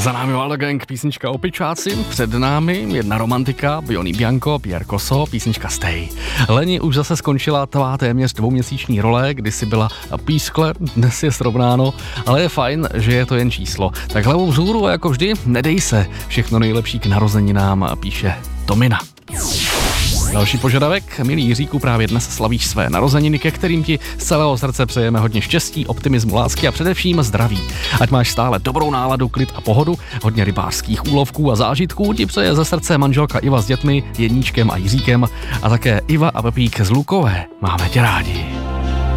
Za námi Valda Gang, písnička Opičáci, před námi jedna romantika, Bionny Bianco, Pierre Koso, písnička Stay. Leni, už zase skončila tvá téměř dvouměsíční role, kdy jsi byla pískle, dnes je srovnáno, ale je fajn, že je to jen číslo. Tak hlavou vzhůru a jako vždy, nedej se, všechno nejlepší k narozeninám, píše Tomina. Další požadavek, milý Jiříku, právě dnes slavíš své narozeniny, ke kterým ti z celého srdce přejeme hodně štěstí, optimismu, lásky a především zdraví. Ať máš stále dobrou náladu, klid a pohodu, hodně rybářských úlovků a zážitků ti přeje ze srdce manželka Iva s dětmi, Jeníčkem a Jiříkem a také Iva a Pepík z Lukové. Máme tě rádi.